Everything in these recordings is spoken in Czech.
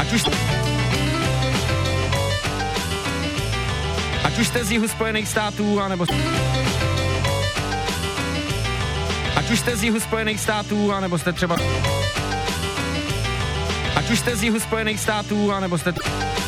Ať už jste z jihu Spojených států, anebo... Ať už jste z jihu Spojených států, anebo jste třeba... Ať už jste z jihu Spojených států, anebo jste...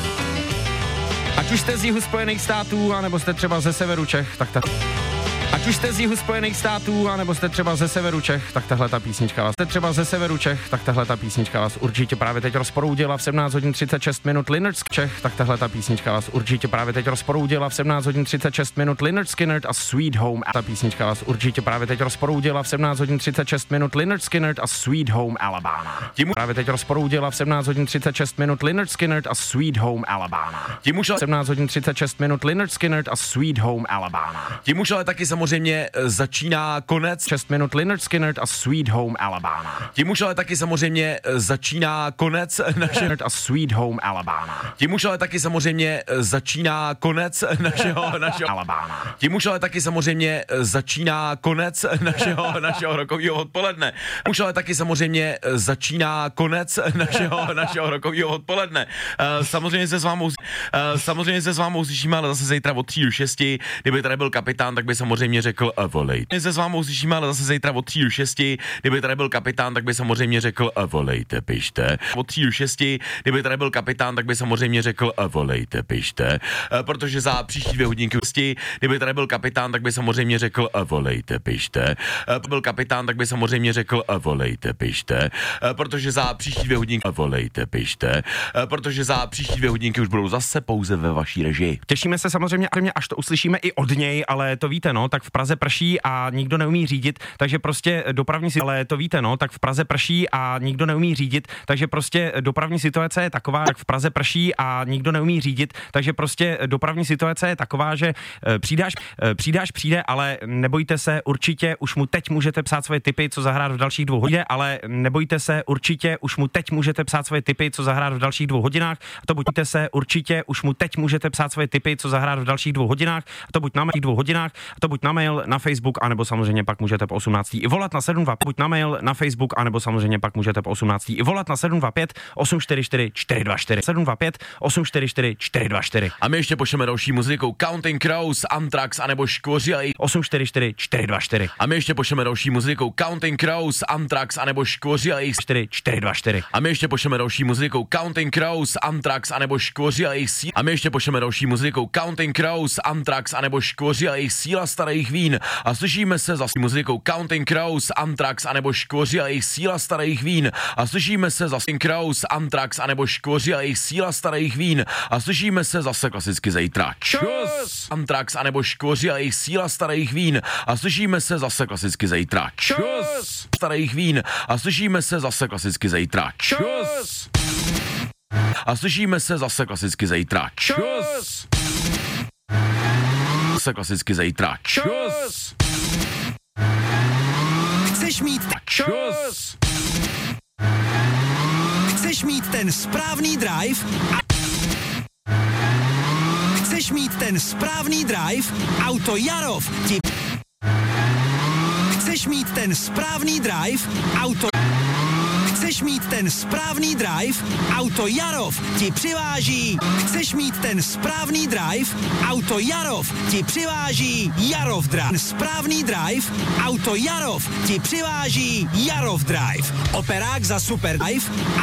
Ať už jste z jihu Spojených států, anebo jste třeba ze severu Čech, tak ta... Ať už jste z jihu Spojených států, anebo jste třeba ze severu Čech, tak tahle ta písnička vás... Jste třeba ze severu Čech, tak tahle ta písnička vás určitě právě teď rozproudila v 17 hodin 36 minut Lynyrd Čech, tak tahle ta písnička vás určitě právě teď rozproudila v 17 hodin 36 minut Lynyrd Skynyrd a Sweet Home. Ta písnička vás určitě právě teď rozproudila v 17 hodin 36 minut Lynyrd Skynyrd a Sweet Home Alabama. Tím právě teď rozproudila v 17 hodin 36 minut Lynyrd Skynyrd a Sweet Home Alabama. Tím už 17 hodin 36 minut Lynyrd Skynyrd a Sweet Home Alabama. Tím už ale taky samozřejmě začíná konec 6 minut Lynyrd Skynyrd a Sweet Home Alabama. Tím už ale taky samozřejmě začíná konec našeho a Sweet Home Alabama. Tím už ale taky samozřejmě začíná konec našeho Alabama. Tím už ale taky samozřejmě začíná konec našeho rokového odpoledne. Už ale taky samozřejmě začíná konec našeho rokového odpoledne. Samozřejmě se s vámi uslyšíme, ale zase zítra od 3 do 6. Kdyby tady byl kapitán, tak by samozřejmě řekl volejte. Se s vámi uslyšíme, ale zase zítra od 3 do 6. Kdyby tady byl kapitán, tak by samozřejmě řekl volejte, pište. Od 3 do 6. Kdyby tady byl kapitán, tak by samozřejmě řekl volejte, pište. Protože za příští 2 hodinky kdyby tady byl kapitán, tak by samozřejmě řekl volejte, pište. Byl kapitán, tak by samozřejmě řekl volejte, pište. Protože za příští 2 hodinky volejte, pište. Protože za příští 2 hodinky už budou zase pouze ve vaší režii. Těšíme se samozřejmě, až to uslyšíme i od něj, ale to víte, no, tak v Praze prší a nikdo neumí řídit, takže prostě dopravní situace, ale to víte, no, tak v Praze prší a nikdo neumí řídit, takže prostě dopravní situace je taková, tak v Praze prší a nikdo neumí řídit, takže prostě dopravní situace je taková, že přijde, ale nebojte se, určitě už mu teď můžete psát svoje tipy, co zahrát v dalších 2 hodinách, ale nebojte se, určitě už mu teď můžete psát svoje tipy, co zahrát v dalších 2 hodinách, a to buďte se, určitě už mu teď můžete psát svoje tipy, co zahrát v dalších 2 hodinách, a to buď na mail 2 hodinách, a to buď na mail, na Facebook, anebo samozřejmě pak můžete po 18. i volat na 725, buď na mail, na Facebook, anebo samozřejmě pak můžete po 18. i volat na 725 844 424 725 844 424. A my ještě pošleme další muzikou Counting Crows, Anthrax anebo Škvořilej 844 424. A my ještě pošleme další muzikou Counting Crows, Anthrax anebo Škvořilej 424. A my ještě pošleme další muzikou Counting Crows, Anthrax anebo Škvořilej. A my ještě pošleme další muzikou Counting Crows, Anthrax anebo Škvořilej síla starých vín. A slyšíme se za muzikou Counting Crows, Anthrax anebo Škvořilej síla starých vín. A slyšíme se za Crows, Anthrax anebo Škvořilej síla starých vín. A slyšíme se zase klasicky zítra. Čus! Anthrax anebo Škvořilej síla starých vín. A slyšíme se zase klasicky zítra. Čus! Starých vín. A slyšíme se zase klasicky zítra. Čus! A slyšíme se zase klasicky zítra. Čus! Zase klasicky zítra. Čus! Chceš mít Čus! Chceš mít ten správný drive Chceš mít ten správný drive? Auto Jarov ti Chceš mít ten správný drive? Chceš mít ten správný drive? Auto Jarov ti přiváží. Chceš mít ten správný drive? Auto Jarov ti přiváží Jarov Drive. Správný drive? Auto Jarov ti přiváží Jarov Drive. Operák za Super Drive.